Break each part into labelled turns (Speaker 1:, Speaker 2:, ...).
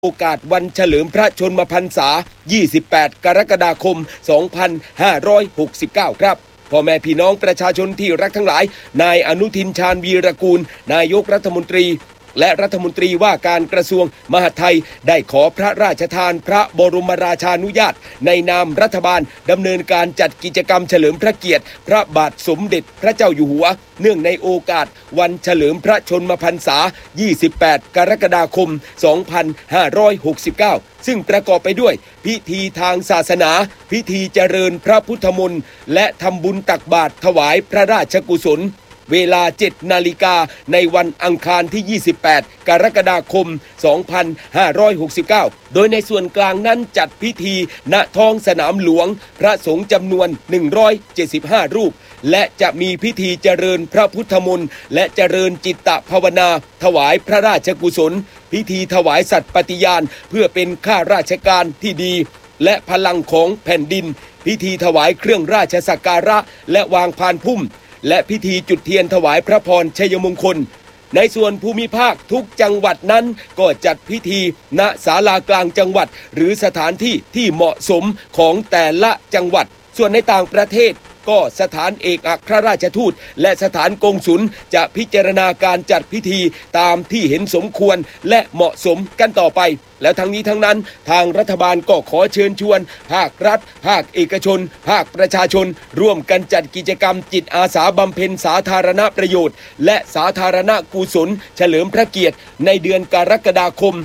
Speaker 1: โอกาสวันเฉลิมพระชนมพรรษา 28 กรกฎาคม 2569 ครับพ่อแม่พี่น้องประชาชนที่รักทั้งหลายนายอนุทินชาญวีรกูลนายกรัฐมนตรีและรัฐมนตรีว่าการกระทรวงมหาดไทยได้ขอพระราชทานพระบรมราชานุญาตในนามรัฐบาลดำเนินการจัดกิจกรรมเฉลิมพระเกียรติพระบาทสมเด็จพระเจ้าอยู่หัวเนื่องในโอกาสวันเฉลิมพระชนมพรรษา 28 กรกฎาคม 2569 ซึ่งประกอบไปด้วยพิธีทางศาสนาพิธีเจริญพระพุทธมนต์และทำบุญตักบาตรถวายพระราชกุศลเวลา 7 นาฬิกาในวันอังคารที่ 28 กรกฎาคม 2569 โดยในส่วนกลางนั้นจัดพิธีณท้องสนามหลวงพระสงฆ์จำนวน 175 รูปและจะมีพิธีเจริญพระพุทธมนต์และเจริญจิตตภาวนาถวายพระราชกุศลพิธีถวายสัตย์ปฏิญาณเพื่อเป็นข้าราชการที่ดีและพลังของแผ่นดินพิธีถวายเครื่องราชสักการะและวางพานพุ่มและพิธีจุดเทียนถวายพระพรชัยมงคลในส่วนภูมิภาคทุกจังหวัดนั้นก็จัดพิธีณศาลากลางจังหวัดหรือสถานที่ที่เหมาะสมของแต่ละจังหวัดส่วนในต่างประเทศก็สถานเอกอัครราชทูตและสถานกงสุลจะพิจารณาการจัดพิธีตามที่เห็นสมควรและเหมาะสมกันต่อไปแล้วทั้งนี้ทั้งนั้นทางรัฐบาลก็ขอเชิญชวนภาครัฐภาคเอกชนภาคประชาชนร่วมกันจัดกิจกรรมจิตอาสาบำเพ็ญสาธารณประโยชน์และสาธารณกุศลเฉลิมพระเกียรติในเดือนกรกฎาคม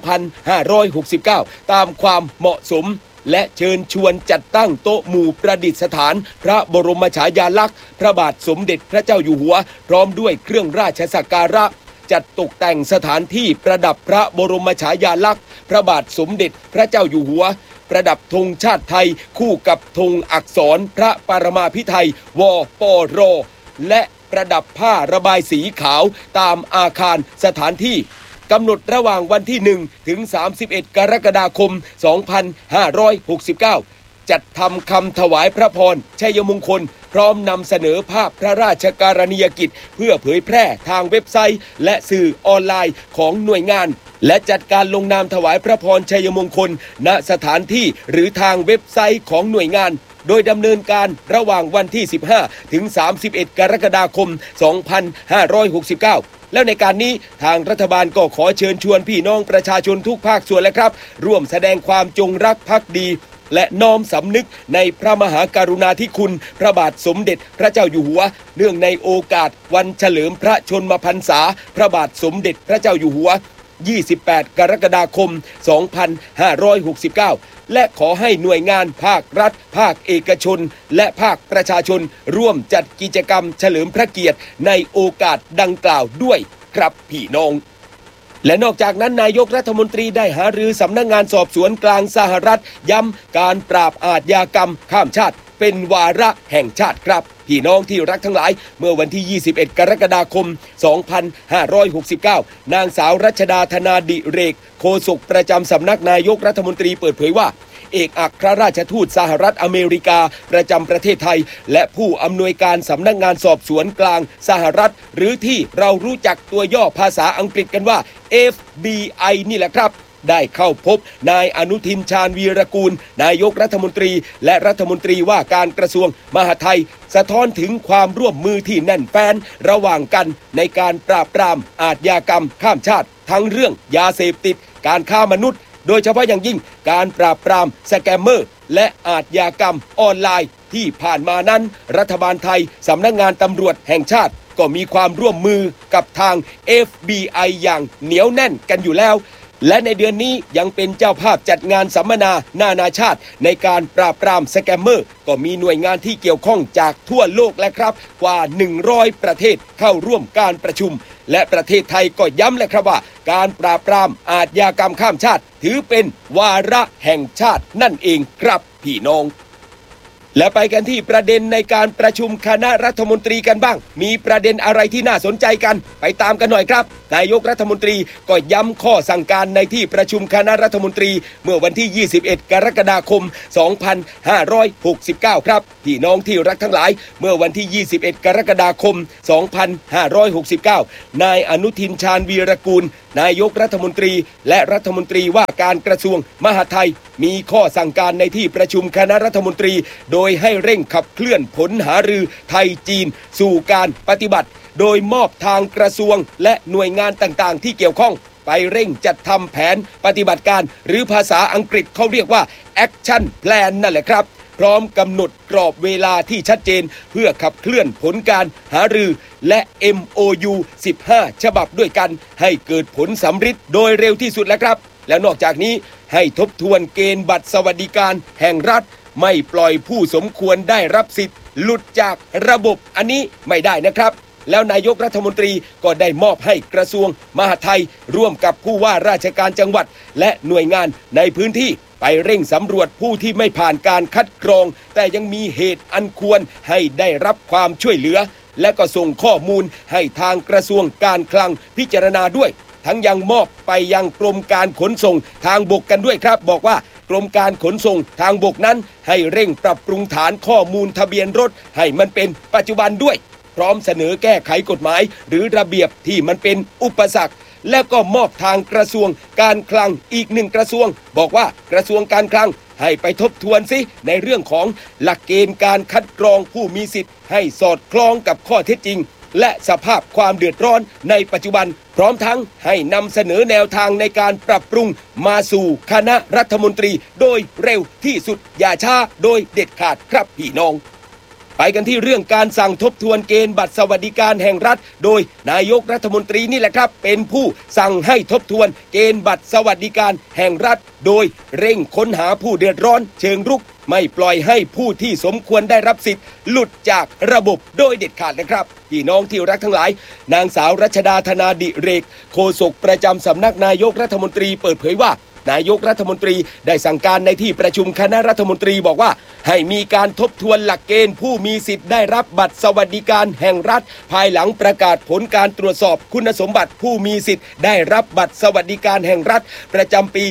Speaker 1: 2569 ตามความเหมาะสมและเชิญชวนจัดตั้งโต๊ะหมู่ประดิษฐานพระบรมฉายาลักษณ์พระบาทสมเด็จพระเจ้าอยู่หัวพร้อมด้วยเครื่องราชสักการะจัดตกแต่งสถานที่ประดับพระบรมฉายาลักษณ์พระบาทสมเด็จพระเจ้าอยู่หัวประดับธงชาติไทยคู่กับธงอักษรพระปรมาภิไธย วปรและประดับผ้าระบายสีขาวตามอาคารสถานที่กำหนดระหว่างวันที่ 1 ถึง 31 กรกฎาคม 2569 จัดทำคำถวายพระพรชัยมงคลพร้อมนำเสนอภาพพระราชการณียกิจเพื่อเผยแพร่ทางเว็บไซต์และสื่อออนไลน์ของหน่วยงานและจัดการลงนามถวายพระพรชัยมงคลณสถานที่หรือทางเว็บไซต์ของหน่วยงานโดยดำเนินการระหว่างวันที่ 15 ถึง 31 กรกฎาคม 2569 แล้วในการนี้ทางรัฐบาลก็ขอเชิญชวนพี่น้องประชาชนทุกภาคส่วนและครับร่วมแสดงความจงรักภักดีและน้อมสำนึกในพระมหากรุณาธิคุณพระบาทสมเด็จพระเจ้าอยู่หัวเนื่องในโอกาสวันเฉลิมพระชนมพรรษาพระบาทสมเด็จพระเจ้าอยู่หัว 28 กรกฎาคม 2569 และขอให้หน่วยงานภาครัฐภาคเอกชนและภาคประชาชนร่วมจัดกิจกรรมเฉลิมพระเกียรติในโอกาสดังกล่าวด้วยครับพี่น้องและนอกจากนั้นนายกรัฐมนตรีได้หารือสำนักงานสอบสวนกลางสหรัฐย้ำการปราบอาชญากรรมข้ามชาติเป็นวาระแห่งชาติครับพี่น้องที่รักทั้งหลายเมื่อวันที่ 21 กรกฎาคม 2569 นางสาวรัชดาธนาดิเรกโฆษกประจำสำนักนายกรัฐมนตรีเปิดเผยว่าเอกอัครราชทูตสหรัฐอเมริกาประจำประเทศไทยและผู้อำนวยการสำนักงานสอบสวนกลางสหรัฐหรือที่เรารู้จักตัวย่อภาษาอังกฤษกันว่า FBI นี่แหละครับได้เข้าพบนายอนุทินชาญวีรกูลนายกรัฐมนตรีและรัฐมนตรีว่าการกระทรวงมหาดไทยสะท้อนถึงความร่วมมือที่แน่นแฟ้นระหว่างกันในการปราบปรามอาชญากรรมข้ามชาติทั้งเรื่องยาเสพติดการค้ามนุษย์โดยเฉพาะอย่างยิ่งการปราบปรามสแกมเมอร์และอาชญากรรมออนไลน์ที่ผ่านมานั้นรัฐบาลไทยสำนักงานตำรวจแห่งชาติก็มีความร่วมมือกับทาง FBI อย่างเหนียวแน่นกันอยู่แล้วและในเดือนนี้ยังเป็นเจ้าภาพจัดงานสัมมนานานาชาติในการปราบปรามสแกมเมอร์ก็มีหน่วยงานที่เกี่ยวข้องจากทั่วโลกและครับกว่า100ประเทศเข้าร่วมการประชุมและประเทศไทยก็ย้ำเลยครับว่าการปราบปรามอาชญากรรมข้ามชาติถือเป็นวาระแห่งชาตินั่นเองครับพี่น้องและไปกันที่ประเด็นในการประชุมคณะรัฐมนตรีกันบ้าง มีประเด็นอะไรที่น่าสนใจกันไปตามกันหน่อยครับนายกรัฐมนตรีก็ย้ำข้อสั่งการในที่ประชุมคณะรัฐมนตรีเมื่อวันที่ 21 กรกฎาคม 2569 ครับพี่น้องที่รักทั้งหลายเมื่อวันที่ 21 กรกฎาคม 2569 นายอนุทินชาญวีรกูลนายกรัฐมนตรีและรัฐมนตรีว่าการกระทรวงมหาดไทยมีข้อสั่งการในที่ประชุมคณะรัฐมนตรีโดยให้เร่งขับเคลื่อนผลหารือไทยจีนสู่การปฏิบัติโดยมอบทางกระทรวงและหน่วยงานต่างๆที่เกี่ยวข้องไปเร่งจัดทำแผนปฏิบัติการหรือภาษาอังกฤษเขาเรียกว่า Action Plan นั่นแหละครับพร้อมกำหนดกรอบเวลาที่ชัดเจนเพื่อขับเคลื่อนผลการหารือและ MOU 15 ฉบับด้วยกันให้เกิดผลสำฤทธิ์โดยเร็วที่สุดแล้วครับแล้วนอกจากนี้ให้ทบทวนเกณฑ์บัตรสวัสดิการแห่งรัฐไม่ปล่อยผู้สมควรได้รับสิทธิ์หลุดจากระบบอันนี้ไม่ได้นะครับแล้วนายกรัฐมนตรีก็ได้มอบให้กระทรวงมหาดไทยร่วมกับผู้ว่าราชการจังหวัดและหน่วยงานในพื้นที่ไปเร่งสำรวจผู้ที่ไม่ผ่านการคัดกรองแต่ยังมีเหตุอันควรให้ได้รับความช่วยเหลือและก็ส่งข้อมูลให้ทางกระทรวงการคลังพิจารณาด้วยทั้งยังมอบไปยังกรมการขนส่งทางบกกันด้วยครับบอกว่ากรมการขนส่งทางบกนั้นให้เร่งปรับปรุงฐานข้อมูลทะเบียนรถให้มันเป็นปัจจุบันด้วยพร้อมเสนอแก้ไขกฎหมายหรือระเบียบที่มันเป็นอุปสรรคและก็มอบทางกระทรวงการคลังอีกหนึ่งกระทรวงบอกว่ากระทรวงการคลังให้ไปทบทวนสิในเรื่องของหลักเกณฑ์การคัดกรองผู้มีสิทธิ์ให้สอดคล้องกับข้อเท็จจริงและสภาพความเดือดร้อนในปัจจุบันพร้อมทั้งให้นำเสนอแนวทางในการปรับปรุงมาสู่คณะรัฐมนตรีโดยเร็วที่สุดอย่าช้าโดยเด็ดขาดครับพี่น้องไปกันที่เรื่องการสั่งทบทวนเกณฑ์บัตรสวัสดิการแห่งรัฐโดยนายกรัฐมนตรีนี่แหละครับเป็นผู้สั่งให้ทบทวนเกณฑ์บัตรสวัสดิการแห่งรัฐโดยเร่งค้นหาผู้เดือดร้อนเชิงรุกไม่ปล่อยให้ผู้ที่สมควรได้รับสิทธิ์หลุดจากระบบโดยเด็ดขาดนะครับพี่น้องที่รักทั้งหลายนางสาวรัชดาธนาดิเรกโฆษกประจำสำนักนายกรัฐมนตรีเปิดเผยว่านายกรัฐมนตรีได้สั่งการในที่ประชุมคณะรัฐมนตรีบอกว่าให้มีการทบทวนหลักเกณฑ์ผู้มีสิทธิ์ได้รับบัตรสวัสดิการแห่งรัฐภายหลังประกาศผลการตรวจสอบคุณสมบัติผู้มีสิทธิ์ได้รับบัตรสวัสดิการแห่งรัฐประจำปี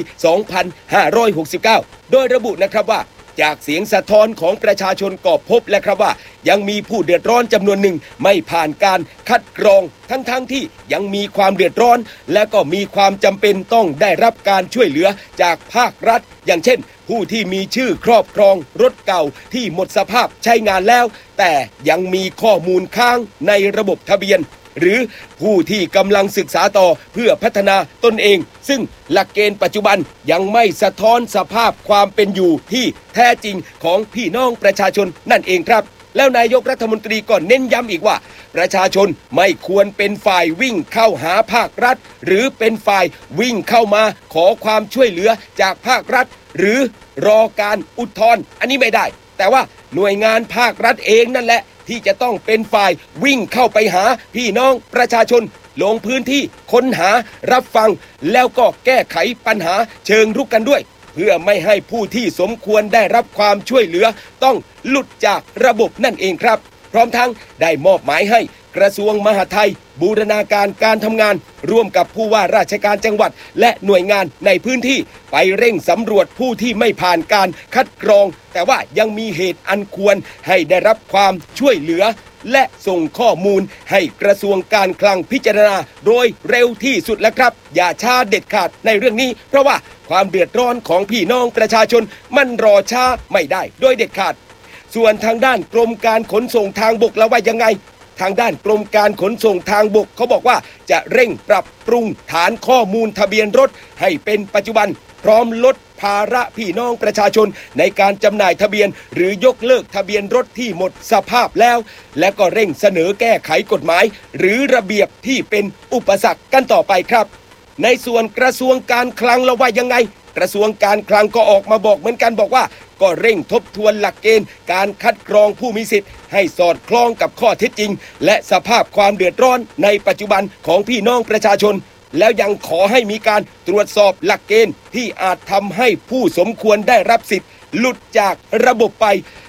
Speaker 1: 2569 โดยระบุนะครับว่าจากเสียงสะท้อนของประชาชนก็พบและครับว่ายังมีผู้เดือดร้อนจำนวนหนึ่งไม่ผ่านการคัดกรองทั้งที่ยังมีความเดือดร้อนและก็มีความจำเป็นต้องได้รับการช่วยเหลือจากภาครัฐอย่างเช่นผู้ที่มีชื่อครอบครองรถเก่าที่หมดสภาพใช้งานแล้วแต่ยังมีข้อมูลค้างในระบบทะเบียนหรือผู้ที่กำลังศึกษาต่อเพื่อพัฒนาตนเองซึ่งหลักเกณฑ์ปัจจุบันยังไม่สะท้อนสภาพความเป็นอยู่ที่แท้จริงของพี่น้องประชาชนนั่นเองครับแล้วนายกรัฐมนตรีก็เน้นย้ำอีกว่าประชาชนไม่ควรเป็นฝ่ายวิ่งเข้าหาภาครัฐหรือเป็นฝ่ายวิ่งเข้ามาขอความช่วยเหลือจากภาครัฐหรือรอการอุทธรณ์อันนี้ไม่ได้แต่ว่าหน่วยงานภาครัฐเองนั่นแหละที่จะต้องเป็นฝ่ายวิ่งเข้าไปหาพี่น้องประชาชนลงพื้นที่ค้นหารับฟังแล้วก็แก้ไขปัญหาเชิงรุกกันด้วยเพื่อไม่ให้ผู้ที่สมควรได้รับความช่วยเหลือต้องหลุดจากระบบนั่นเองครับพร้อมทั้งได้มอบหมายให้กระทรวงมหาดไทยบูรณาการการทำงานร่วมกับผู้ว่าราชการจังหวัดและหน่วยงานในพื้นที่ไปเร่งสำรวจผู้ที่ไม่ผ่านการคัดกรองแต่ว่ายังมีเหตุอันควรให้ได้รับความช่วยเหลือและส่งข้อมูลให้กระทรวงการคลังพิจารณาโดยเร็วที่สุดแล้วครับอย่าช้าเด็ดขาดในเรื่องนี้เพราะว่าความเดือดร้อนของพี่น้องประชาชนมันรอช้าไม่ได้โดยเด็ดขาดส่วนทางด้านกรมการขนส่งทางบกแล้วว่ายังไงทางด้านกรมการขนส่งทางบกเขาบอกว่าจะเร่งปรับปรุงฐานข้อมูลทะเบียนรถให้เป็นปัจจุบันพร้อมลดภาระพี่น้องประชาชนในการจำหน่ายทะเบียนหรือยกเลิกทะเบียนรถที่หมดสภาพแล้วและก็เร่งเสนอแก้ไขกฎหมายหรือระเบียบที่เป็นอุปสรรคกันต่อไปครับในส่วนกระทรวงการคลังแล้วว่ายังไงกระทรวงการคลังก็ออกมาบอกเหมือนกันบอกว่าก็เร่งทบทวนหลักเกณฑ์การคัดกรองผู้มีสิทธิ์ให้สอดคล้องกับข้อเท็จจริงและสภาพความเดือดร้อนในปัจจุบันของพี่น้องประชาชนแล้วยังขอให้มีการตรวจสอบหลักเกณฑ์ที่อาจทำให้ผู้สมควรได้รับสิทธิ์หลุดจากระบบไป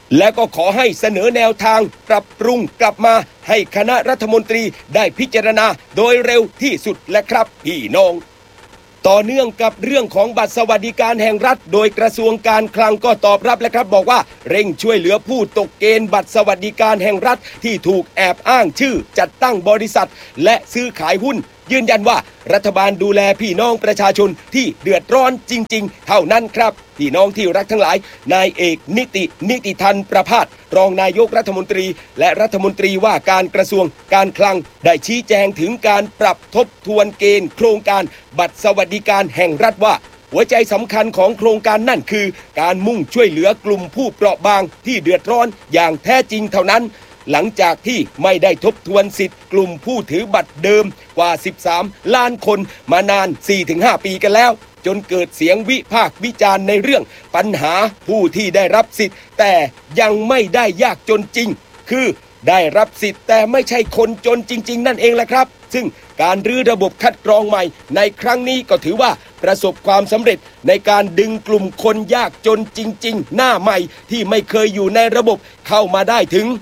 Speaker 1: และก็ขอให้เสนอแนวทางปรับปรุงกลับมาให้คณะรัฐมนตรีได้พิจารณาโดยเร็วที่สุดและครับพี่น้องต่อเนื่องกับเรื่องของบัตรสวัสดิการแห่งรัฐโดยกระทรวงการคลังก็ตอบรับแล้วครับบอกว่าเร่งช่วยเหลือผู้ตกเกณฑ์บัตรสวัสดิการแห่งรัฐที่ถูกแอบอ้างชื่อจัดตั้งบริษัทและซื้อขายหุ้นยืนยันว่ารัฐบาลดูแลพี่น้องประชาชนที่เดือดร้อนจริงๆเท่านั้นครับพี่น้องที่รักทั้งหลายนายเอกนิติธันประภาสรองนายกรัฐมนตรีและรัฐมนตรีว่าการกระทรวงการคลังได้ชี้แจงถึงการปรับทบทวนเกณฑ์โครงการบัตรสวัสดิการแห่งรัฐว่าหัวใจสำคัญของโครงการนั่นคือการมุ่งช่วยเหลือกลุ่มผู้เปราะบางที่เดือดร้อนอย่างแท้จริงเท่านั้นหลังจากที่ไม่ได้ทบทวนสิทธิ์กลุ่มผู้ถือบัตรเดิมกว่า13ล้านคนมานาน 4-5 ปีกันแล้วจนเกิดเสียงวิพากษ์วิจารณ์ในเรื่องปัญหาผู้ที่ได้รับสิทธิ์แต่ยังไม่ได้ยากจนจริงคือได้รับสิทธิ์แต่ไม่ใช่คนจนจริงๆนั่นเองแหละครับซึ่งการรื้อระบบคัดกรองใหม่ในครั้งนี้ก็ถือว่าประสบความสำเร็จในการดึงกลุ่มคนยากจนจริงๆหน้าใหม่ที่ไม่เคยอยู่ในระบบเข้ามาได้ถึง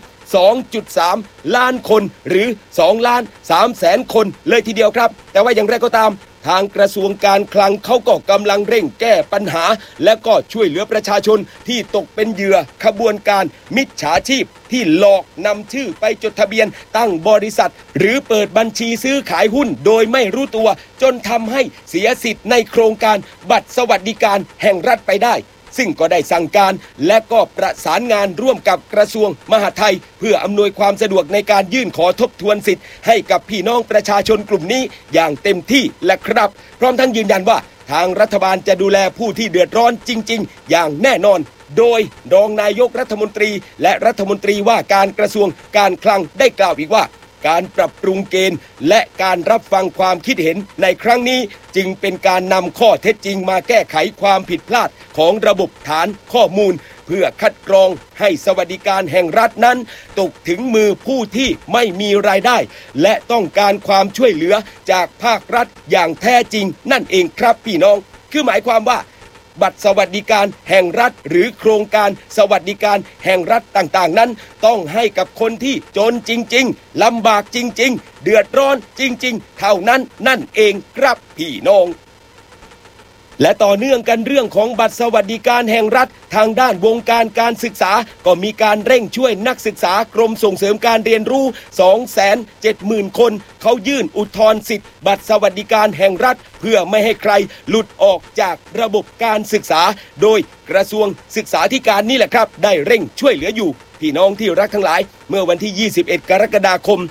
Speaker 1: 2.3 ล้านคนหรือ2,300,000 คนเลยทีเดียวครับแต่ว่าอย่างไรก็ตามทางกระทรวงการคลังเขาก็กำลังเร่งแก้ปัญหาและก็ช่วยเหลือประชาชนที่ตกเป็นเหยื่อขบวนการมิจฉาชีพที่หลอกนำชื่อไปจดทะเบียนตั้งบริษัทหรือเปิดบัญชีซื้อขายหุ้นโดยไม่รู้ตัวจนทำให้เสียสิทธิ์ในโครงการบัตรสวัสดิการแห่งรัฐไปได้ซึ่งก็ได้สั่งการและก็ประสานงานร่วมกับกระทรวงมหาดไทยเพื่ออำนวยความสะดวกในการยื่นขอทบทวนสิทธิ์ให้กับพี่น้องประชาชนกลุ่มนี้อย่างเต็มที่และครับพร้อมทั้งยืนยันว่าทางรัฐบาลจะดูแลผู้ที่เดือดร้อนจริงๆอย่างแน่นอนโดยรองนายกรัฐมนตรีและรัฐมนตรีว่าการกระทรวงการคลังได้กล่าวอีกว่าการปรับปรุงเกณฑ์และการรับฟังความคิดเห็นในครั้งนี้จึงเป็นการนำข้อเท็จจริงมาแก้ไขความผิดพลาดของระบบฐานข้อมูลเพื่อคัดกรองให้สวัสดิการแห่งรัฐนั้นตกถึงมือผู้ที่ไม่มีรายได้และต้องการความช่วยเหลือจากภาครัฐอย่างแท้จริงนั่นเองครับพี่น้องคือหมายความว่าบัตรสวัสดิการแห่งรัฐหรือโครงการสวัสดิการแห่งรัฐต่างๆนั้นต้องให้กับคนที่จนจริงๆลำบากจริงๆเดือดร้อนจริงๆเท่านั้นนั่นเองครับพี่น้องและต่อเนื่องกันเรื่องของบัตรสวัสดิการแห่งรัฐทางด้านวงการการศึกษาก็มีการเร่งช่วยนักศึกษากรมส่งเสริมการเรียนรู้ 270,000 คนเขายื่นอุทธรณ์สิทธิ์บัตรสวัสดิการแห่งรัฐเพื่อไม่ให้ใครหลุดออกจากระบบการศึกษาโดยกระทรวงศึกษาธิการนี่แหละครับได้เร่งช่วยเหลืออยู่พี่น้องที่รักทั้งหลายเมื่อวันที่ 21 กรกฎาคม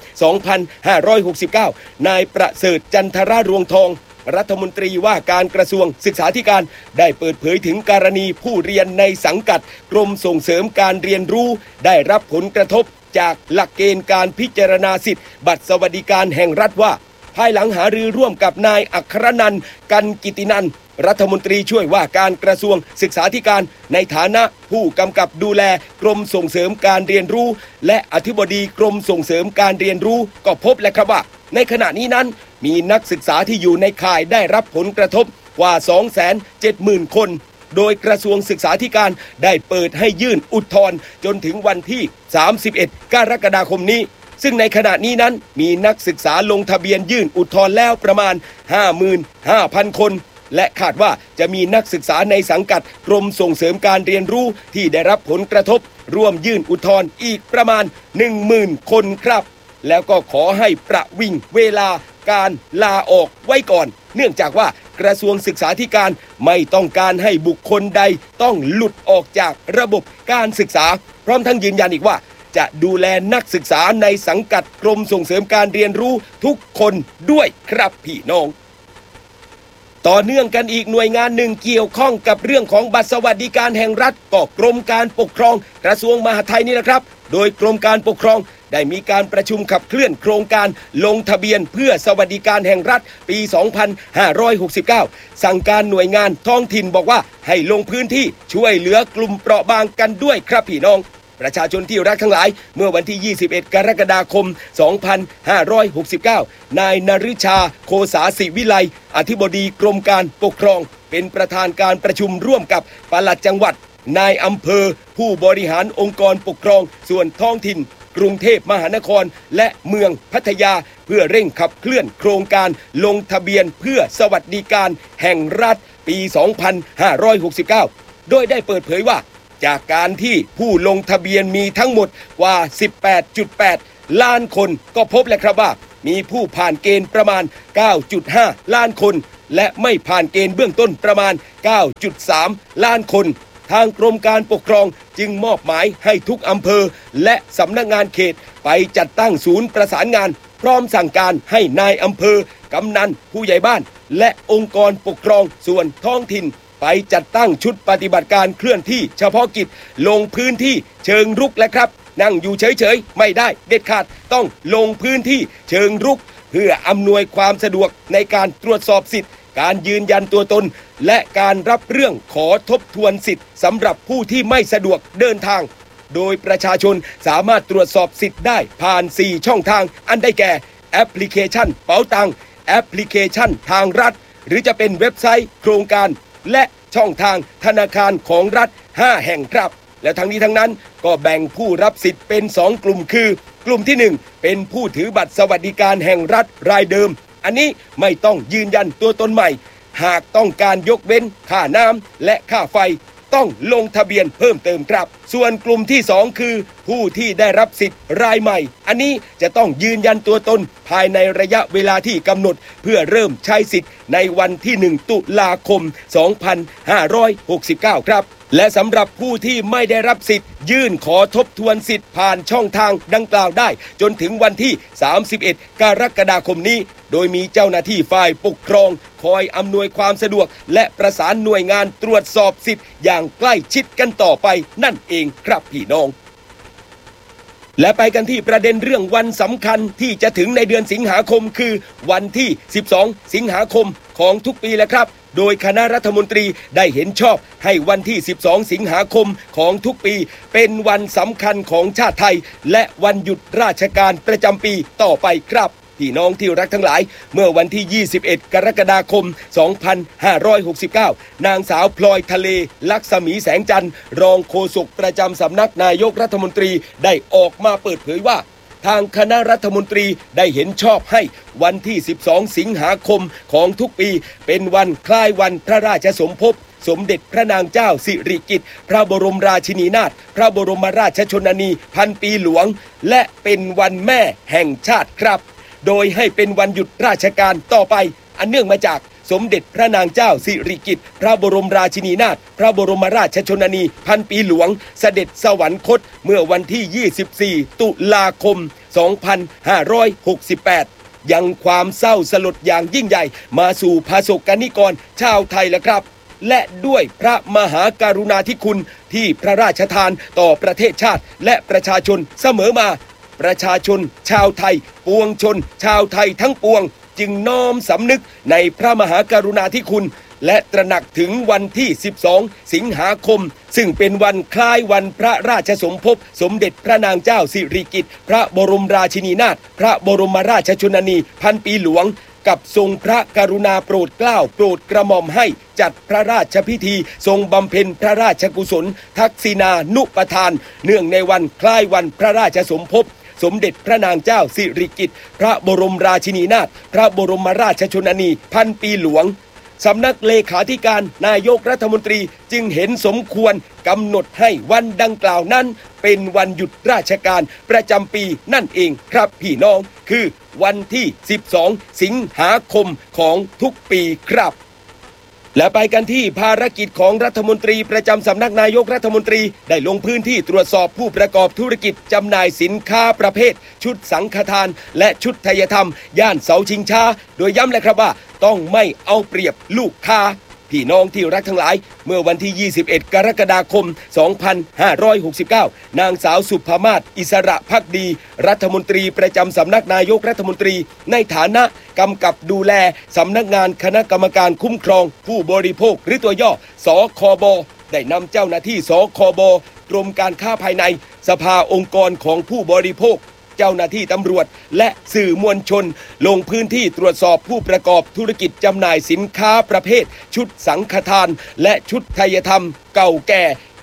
Speaker 1: 2569 นายประเสริฐจันทรารวงทองรัฐมนตรีว่าการกระทรวงศึกษาธิการได้เปิดเผยถึงกรณีผู้เรียนในสังกัดกรมส่งเสริมการเรียนรู้ได้รับผลกระทบจากหลักเกณฑ์การพิจารณาสิทธิบัตรสวัสดิการแห่งรัฐว่าภายหลังหารือร่วมกับนายอัครนันท์กันกิตินันท์รัฐมนตรีช่วยว่าการกระทรวงศึกษาธิการในฐานะผู้กำกับดูแลกรมส่งเสริมการเรียนรู้และอธิบดีกรมส่งเสริมการเรียนรู้ก็พบแล้วครับว่าในขณะนี้นั้นมีนักศึกษาที่อยู่ในข่ายได้รับผลกระทบกว่า 270,000 คนโดยกระทรวงศึกษาธิการได้เปิดให้ยื่นอุทธรณ์จนถึงวันที่ 31 กรกฎาคมนี้ซึ่งในขณะนี้นั้นมีนักศึกษาลงทะเบียนยื่นอุทธรณ์แล้วประมาณ 55,000 คนและคาดว่าจะมีนักศึกษาในสังกัดกรมส่งเสริมการเรียนรู้ที่ได้รับผลกระทบร่วมยื่นอุทธรณ์อีกประมาณ 10,000 คนครับแล้วก็ขอให้ประวิงเวลาการลาออกไว้ก่อนเนื่องจากว่ากระทรวงศึกษาธิการไม่ต้องการให้บุคคลใดต้องหลุดออกจากระบบการศึกษาพร้อมทั้งยืนยันอีกว่าจะดูแลนักศึกษาในสังกัดกรมส่งเสริมการเรียนรู้ทุกคนด้วยครับพี่น้องต่อเนื่องกันอีกหน่วยงานหนึ่งเกี่ยวข้องกับเรื่องของบัตรสวัสดิการแห่งรัฐก็กรมการปกครองกระทรวงมหาดไทยนี่แหละครับโดยกรมการปกครองได้มีการประชุมขับเคลื่อนโครงการลงทะเบียนเพื่อสวัสดิการแห่งรัฐปี 2569 สั่งการหน่วยงานท้องถิ่นบอกว่าให้ลงพื้นที่ช่วยเหลือกลุ่มเปราะบางกันด้วยครับพี่น้องประชาชนที่รักทั้งหลายเมื่อวันที่ 21 กรกฎาคม 2569 นายนฤชาโคสาศิวิไลอธิบดีกรมการปกครองเป็นประธานการประชุมร่วมกับปลัดจังหวัดนายอำเภอผู้บริหารองค์กรปกครองส่วนท้องถิ่นกรุงเทพมหานครและเมืองพัทยาเพื่อเร่งขับเคลื่อนโครงการลงทะเบียนเพื่อสวัสดิการแห่งรัฐปี 2569 โดยได้เปิดเผยว่าจากการที่ผู้ลงทะเบียนมีทั้งหมดกว่า 18.8 ล้านคนก็พบแล้วครับว่ามีผู้ผ่านเกณฑ์ประมาณ 9.5 ล้านคนและไม่ผ่านเกณฑ์เบื้องต้นประมาณ 9.3 ล้านคนทางกรมการปกครองจึงมอบหมายให้ทุกอำเภอและสำนักงานเขตไปจัดตั้งศูนย์ประสานงานพร้อมสั่งการให้นายอำเภอกำนันผู้ใหญ่บ้านและองค์กรปกครองส่วนท้องถิ่นไปจัดตั้งชุดปฏิบัติการเคลื่อนที่เฉพาะกิจลงพื้นที่เชิงรุกและครับนั่งอยู่เฉยๆไม่ได้เด็ดขาดต้องลงพื้นที่เชิงรุกเพื่ออำนวยความสะดวกในการตรวจสอบสิทธิ์การยืนยันตัวตนและการรับเรื่องขอทบทวนสิทธิ์สำหรับผู้ที่ไม่สะดวกเดินทางโดยประชาชนสามารถตรวจสอบสิทธิ์ได้ผ่าน 4 ช่องทางอันได้แก่แอปพลิเคชันเป๋าตังแอปพลิเคชันทางรัฐหรือจะเป็นเว็บไซต์โครงการและช่องทางธนาคารของรัฐ5 แห่งครับและทั้งนี้ทั้งนั้นก็แบ่งผู้รับสิทธิ์เป็น 2 กลุ่มคือกลุ่มที่ 1เป็นผู้ถือบัตรสวัสดิการแห่งรัฐรายเดิมอันนี้ไม่ต้องยืนยันตัวตนใหม่หากต้องการยกเว้นค่าน้ำและค่าไฟต้องลงทะเบียนเพิ่มเติมครับส่วนกลุ่มที่ 2คือผู้ที่ได้รับสิทธิ์รายใหม่อันนี้จะต้องยืนยันตัวตนภายในระยะเวลาที่กำหนดเพื่อเริ่มใช้สิทธิ์ในวันที่ 1 ตุลาคม 2569 ครับและสำหรับผู้ที่ไม่ได้รับสิทธิ์ยื่นขอทบทวนสิทธิ์ผ่านช่องทางดังกล่าวได้จนถึงวันที่ 31 กรกฎาคมนี้โดยมีเจ้าหน้าที่ฝ่ายปกครองคอยอำนวยความสะดวกและประสานหน่วยงานตรวจสอบสิทธิ์อย่างใกล้ชิดกันต่อไปนั่นเองครับพี่น้องและไปกันที่ประเด็นเรื่องวันสำคัญที่จะถึงในเดือนสิงหาคมคือวันที่ 12 สิงหาคมของทุกปีแล้วครับโดยคณะรัฐมนตรีได้เห็นชอบให้วันที่ 12 สิงหาคมของทุกปีเป็นวันสำคัญของชาติไทยและวันหยุดราชการประจำปีต่อไปครับพี่น้องที่รักทั้งหลายเมื่อวันที่ 21 กรกฎาคม 2569 นางสาวพลอยทะเลลักษมีแสงจันทร์รองโฆษกประจำสำนักนายกรัฐมนตรีได้ออกมาเปิดเผยว่าทางคณะรัฐมนตรีได้เห็นชอบให้วันที่ 12 สิงหาคมของทุกปีเป็นวันคล้ายวันพระราชสมภพสมเด็จพระนางเจ้าสิริกิติ์พระบรมราชินีนาถพระบรมราชชนนีพันปีหลวงและเป็นวันแม่แห่งชาติครับโดยให้เป็นวันหยุดราชการต่อไปอันเนื่องมาจากสมเด็จพระนางเจ้าสิริกิติ์พระบรมราชินีนาถพระบรมราชชนนีพันปีหลวงเสด็จสวรรคตเมื่อวันที่ 24 ตุลาคม 2568 ยังความเศร้าสลดอย่างยิ่งใหญ่มาสู่ประสบกนิกรชาวไทยแล้วครับและด้วยพระมหากรุณาธิคุณที่พระราชทานต่อประเทศชาติและประชาชนเสมอมาประชาชนชาวไทยปวงชนชาวไทยทั้งปวงจึงน้อมสำนึกในพระมหากรุณาธิคุณและตระหนักถึงวันที่ 12 สิงหาคมซึ่งเป็นวันคล้ายวันพระราชสมภพสมเด็จพระนางเจ้าสิริกิติ์พระบรมราชินีนาถพระบรมราชชนนีพันปีหลวงกับทรงพระกรุณาโปรดเกล้าโปรดกระหม่อมให้จัดพระราชพิธีทรงบำเพ็ญพระราชกุศลทักษิณานุปทานเนื่องในวันคล้ายวันพระราชสมภพสมเด็จพระนางเจ้าสิริกิติ์พระบรมราชินีนาถพระบรมราชชนนีพันปีหลวงสำนักเลขาธิการนายกรัฐมนตรีจึงเห็นสมควรกำหนดให้วันดังกล่าวนั้นเป็นวันหยุดราชการประจำปีนั่นเองครับพี่น้องคือวันที่ 12 สิงหาคมของทุกปีครับและไปกันที่ภารกิจของรัฐมนตรีประจำสำนักนายกรัฐมนตรีได้ลงพื้นที่ตรวจสอบผู้ประกอบธุรกิจจำหน่ายสินค้าประเภทชุดสังฆทานและชุดไทยธรรมย่านเสาชิงช้าโดยย้ำเลยครับว่าต้องไม่เอาเปรียบลูกค้าพี่น้องที่รักทั้งหลายเมื่อวันที่ 21 กรกฎาคม 2569 นางสาวสุภมาศอิสระภักดีรัฐมนตรีประจำสำนักนายกรัฐมนตรีในฐานะกำกับดูแลสำนักงานคณะกรรมการคุ้มครองผู้บริโภคหรือตัวย่อสคบได้นำเจ้าหน้าที่สคบกรมการค้าภายในสภาองค์กรของผู้บริโภคเจ้าหน้าที่ตำรวจและสื่อมวลชนลงพื้นที่ตรวจสอบผู้ประกอบธุรกิจจำหน่ายสินค้าประเภทชุดสังฆทานและชุดไทยธรรมเก่าแก่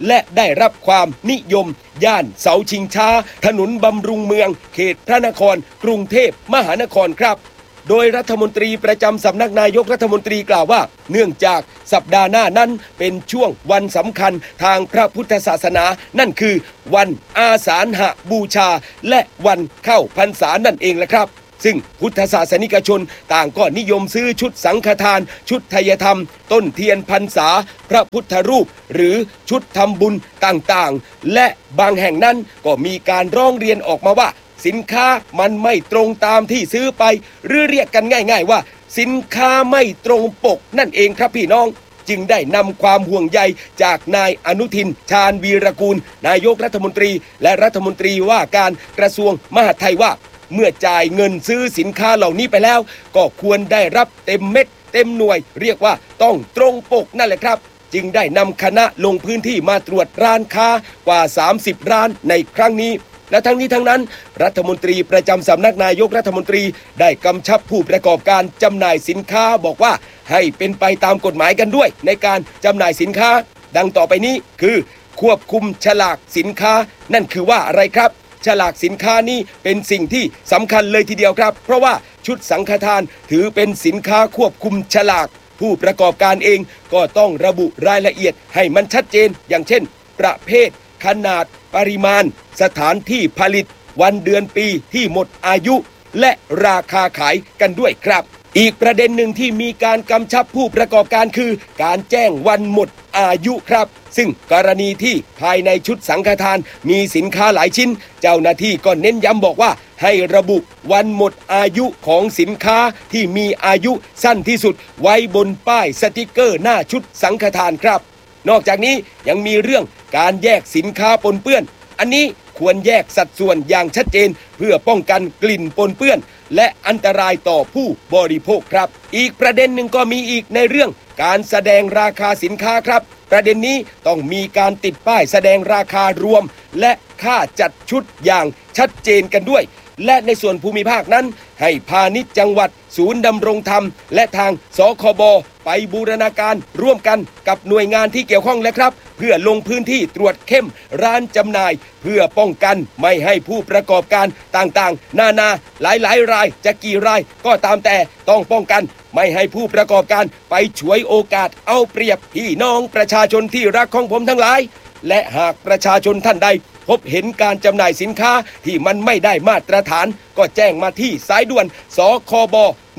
Speaker 1: และได้รับความนิยมย่านเสาชิงช้าถนนบำรุงเมืองเขตพระนครกรุงเทพมหานครครับโดยรัฐมนตรีประจำสำนักนายกรัฐมนตรีกล่าวว่าเนื่องจากสัปดาห์หน้านั้นเป็นช่วงวันสำคัญทางพระพุทธศาสนานั่นคือวันอาสาฬหบูชาและวันเข้าพรรษานั่นเองแหละครับซึ่งพุทธศาสนิกชนต่างก็นิยมซื้อชุดสังฆทานชุดไทยธรรมต้นเทียนพรรษาพระพุทธรูปหรือชุดทำบุญต่างๆและบางแห่งนั้นก็มีการร้องเรียนออกมาว่าสินค้ามันไม่ตรงตามที่ซื้อไปหรือเรียกกันง่ายๆว่าสินค้าไม่ตรงปกนั่นเองครับพี่น้องจึงได้นำความห่วงใยจากนายอนุทินชาญวีรกูลนายกรัฐมนตรีและรัฐมนตรีว่าการกระทรวงมหาดไทยว่าเมื่อจ่ายเงินซื้อสินค้าเหล่านี้ไปแล้วก็ควรได้รับเต็มเม็ดเต็มหน่วยเรียกว่าต้องตรงปกนั่นแหละครับจึงได้นำคณะลงพื้นที่มาตรวจร้านค้ากว่า30ร้านในครั้งนี้และทั้งนี้ทั้งนั้นรัฐมนตรีประจำสำนักนายกรัฐมนตรีได้กำชับผู้ประกอบการจำหน่ายสินค้าบอกว่าให้เป็นไปตามกฎหมายกันด้วยในการจำหน่ายสินค้าดังต่อไปนี้คือควบคุมฉลากสินค้านั่นคือว่าอะไรครับฉลากสินค้านี้เป็นสิ่งที่สำคัญเลยทีเดียวครับเพราะว่าชุดสังฆทานถือเป็นสินค้าควบคุมฉลากผู้ประกอบการเองก็ต้องระบุรายละเอียดให้มันชัดเจนอย่างเช่นประเภทขนาดปริมาณสถานที่ผลิตวันเดือนปีที่หมดอายุและราคาขายกันด้วยครับอีกประเด็นหนึ่งที่มีการกำชับผู้ประกอบการคือการแจ้งวันหมดอายุครับซึ่งกรณีที่ภายในชุดสังฆทานมีสินค้าหลายชิ้นเจ้าหน้าที่ก็เน้นย้ำบอกว่าให้ระบุวันหมดอายุของสินค้าที่มีอายุสั้นที่สุดไว้บนป้ายสติกเกอร์หน้าชุดสังฆทานครับนอกจากนี้ยังมีเรื่องการแยกสินค้าปนเปื้อนอันนี้ควรแยกสัดส่วนอย่างชัดเจนเพื่อป้องกันกลิ่นปนเปื้อนและอันตรายต่อผู้บริโภคครับอีกประเด็นหนึ่งก็มีอีกในเรื่องการแสดงราคาสินค้าครับประเด็นนี้ต้องมีการติดป้ายแสดงราคารวมและค่าจัดชุดอย่างชัดเจนกันด้วยและในส่วนภูมิภาคนั้นให้พาณิชย์จังหวัดศูนย์ดำรงธรรมและทางสคบไปบูรณาการร่วมกันกับหน่วยงานที่เกี่ยวข้องแล้วครับเพื่อลงพื้นที่ตรวจเข้มร้านจำหน่ายเพื่อป้องกันไม่ให้ผู้ประกอบการต่างๆนานาหลายรายจะกี่รายก็ตามแต่ต้องป้องกันไม่ให้ผู้ประกอบการไปฉวยโอกาสเอาเปรียบพี่น้องประชาชนที่รักของผมทั้งหลายและหากประชาชนท่านใดพบเห็นการจำหน่ายสินค้าที่มันไม่ได้มาตรฐานก็แจ้งมาที่สายด่วนสคบ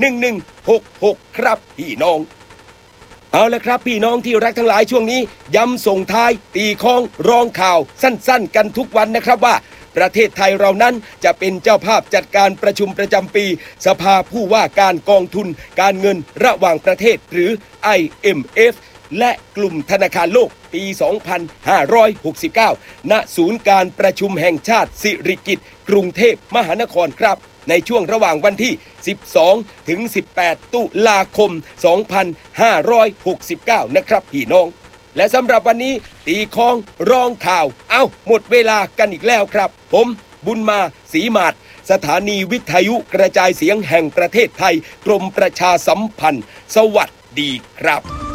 Speaker 1: 1166ครับพี่น้องเอาละครับพี่น้องที่รักทั้งหลายช่วงนี้ย้ำส่งท้ายตีค้องรองข่าวสั้นๆกันทุกวันนะครับว่าประเทศไทยเรานั้นจะเป็นเจ้าภาพจัดการประชุมประจำปีสภาผู้ว่าการกองทุนการเงินระหว่างประเทศหรือ IMF และกลุ่มธนาคารโลกปี 2569 ณ ศูนย์การประชุมแห่งชาติสิริกิติ์กรุงเทพมหานครครับในช่วงระหว่างวันที่ 12 ถึง 18 ตุลาคม 2569 นะครับพี่น้องและสำหรับวันนี้ตีค้องรองข่าวหมดเวลากันอีกแล้วครับผมบุญมาศรีมาศสถานีวิทยุกระจายเสียงแห่งประเทศไทยกรมประชาสัมพันธ์สวัสดีครับ